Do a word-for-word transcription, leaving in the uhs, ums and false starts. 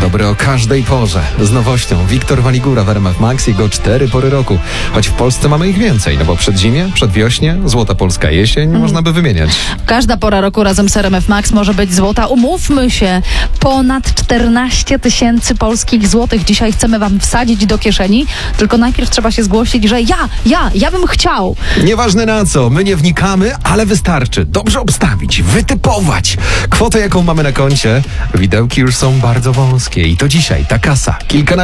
dobry o każdej porze. Z nowością Wiktor Waligura w R M F Max, jego cztery pory roku. Choć w Polsce mamy ich więcej, no bo przedzimie, przedwiośnie, złota polska jesień, mm. można by wymieniać. Każda pora roku razem z R M F Max może być złota. Umówmy się, ponad czternaście tysięcy polskich złotych dzisiaj chcemy wam wsadzić do kieszeni, tylko najpierw trzeba się zgłosić, że ja, ja, ja bym chciał. Nieważne na co, my nie wnikamy, ale wystarczy dobrze obstawić, wytypować kwotę, jaką mamy na koncie. Widełki już są bardzo wąskie i to dzisiaj ta kasa kilkanaście